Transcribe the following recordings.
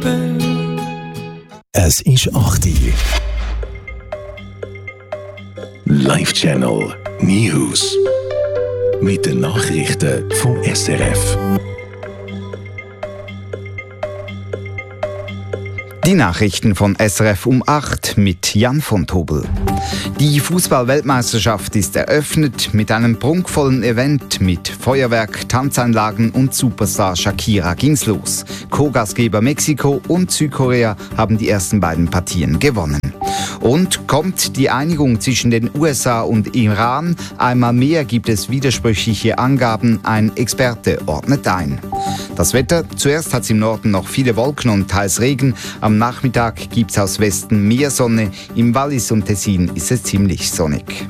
Es ist 8 Uhr. Live-Channel News. Mit den Nachrichten vom SRF. Die Nachrichten von SRF um 8 mit Jan von Tobel. Die Fußball-Weltmeisterschaft ist eröffnet. Mit einem prunkvollen Event mit Feuerwerk, Tanzanlagen und Superstar Shakira ging's los. Co-Gastgeber Mexiko und Südkorea haben die ersten beiden Partien gewonnen. Und kommt die Einigung zwischen den USA und Iran? Einmal mehr gibt es widersprüchliche Angaben. Ein Experte ordnet ein. Das Wetter: Zuerst hat es im Norden noch viele Wolken und teils Regen. Am Nachmittag gibt es aus Westen mehr Sonne. Im Wallis und Tessin ist es ziemlich sonnig.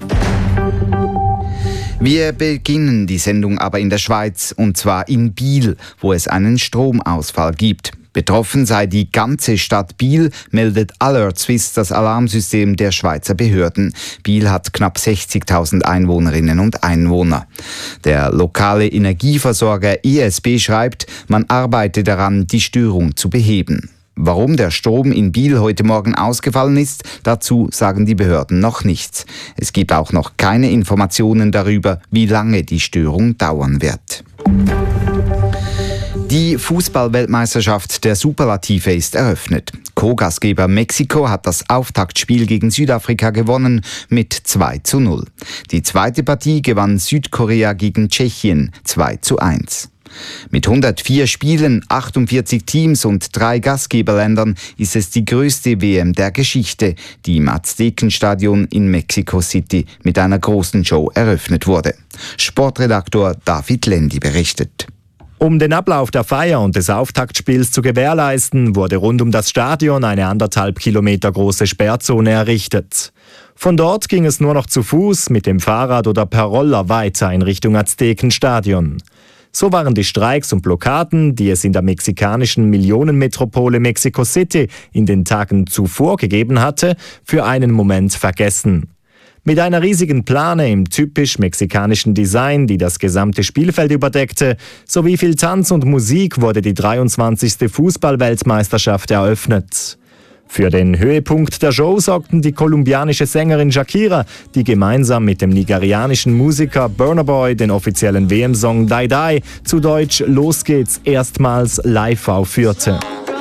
Wir beginnen die Sendung aber in der Schweiz, und zwar in Biel, wo es einen Stromausfall gibt. Betroffen sei die ganze Stadt Biel, meldet Alert Swiss, das Alarmsystem der Schweizer Behörden. Biel hat knapp 60.000 Einwohnerinnen und Einwohner. Der lokale Energieversorger ESB schreibt, man arbeite daran, die Störung zu beheben. Warum der Strom in Biel heute Morgen ausgefallen ist, dazu sagen die Behörden noch nichts. Es gibt auch noch keine Informationen darüber, wie lange die Störung dauern wird. Die Fußball-Weltmeisterschaft der Superlative ist eröffnet. Co-Gastgeber Mexiko hat das Auftaktspiel gegen Südafrika gewonnen mit 2:0. Die zweite Partie gewann Südkorea gegen Tschechien 2:1. Mit 104 Spielen, 48 Teams und 3 Gastgeberländern ist es die größte WM der Geschichte, die im Aztekenstadion in Mexico City mit einer großen Show eröffnet wurde. Sportredaktor David Lendi berichtet. Um den Ablauf der Feier und des Auftaktspiels zu gewährleisten, wurde rund um das Stadion eine 1,5 Kilometer große Sperrzone errichtet. Von dort ging es nur noch zu Fuß, mit dem Fahrrad oder per Roller weiter in Richtung Aztekenstadion. So waren die Streiks und Blockaden, die es in der mexikanischen Millionenmetropole Mexico City in den Tagen zuvor gegeben hatte, für einen Moment vergessen. Mit einer riesigen Plane im typisch mexikanischen Design, die das gesamte Spielfeld überdeckte, sowie viel Tanz und Musik wurde die 23. Fußball-Weltmeisterschaft eröffnet. Für den Höhepunkt der Show sorgten die kolumbianische Sängerin Shakira, die gemeinsam mit dem nigerianischen Musiker Burna Boy den offiziellen WM-Song Die Die, zu Deutsch Los geht's, erstmals live aufführte.